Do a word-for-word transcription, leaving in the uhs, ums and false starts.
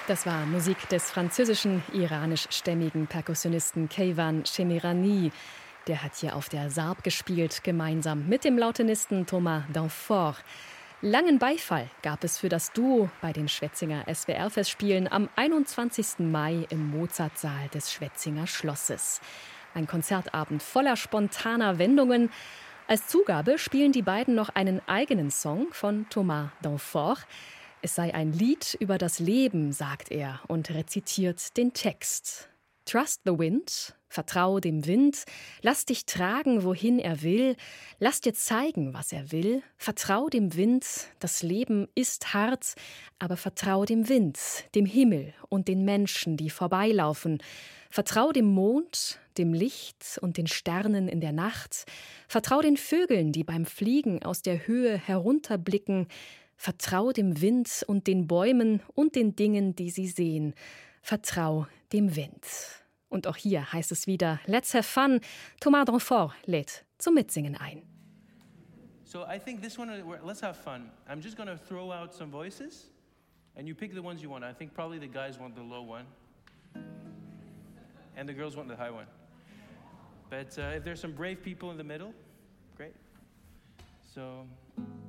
Das war Musik des französischen, iranischstämmigen Perkussionisten Keyvan Shemirani. Der hat hier auf der Sarb gespielt, gemeinsam mit dem Lautenisten Thomas Danfort. Langen Beifall gab es für das Duo bei den Schwetzinger S W R-Festspielen am einundzwanzigsten Mai im Mozartsaal des Schwetzinger Schlosses. Ein Konzertabend voller spontaner Wendungen. Als Zugabe spielen die beiden noch einen eigenen Song von Thomas Danfort. Es sei ein Lied über das Leben, sagt er und rezitiert den Text. Trust the wind, vertrau dem Wind, lass dich tragen, wohin er will, lass dir zeigen, was er will, vertrau dem Wind, das Leben ist hart, aber vertrau dem Wind, dem Himmel und den Menschen, die vorbeilaufen, vertrau dem Mond, dem Licht und den Sternen in der Nacht, vertrau den Vögeln, die beim Fliegen aus der Höhe herunterblicken, vertrau dem Wind und den Bäumen und den Dingen, die sie sehen. Vertrau dem Wind. Und auch hier heißt es wieder, let's have fun. Thomas Danfort lädt zum Mitsingen ein. So I think this one, let's have fun. I'm just going to throw out some voices and you pick the ones you want. I think probably the guys want the low one and the girls want the high one. But uh, if there's some brave people in the middle, great. So...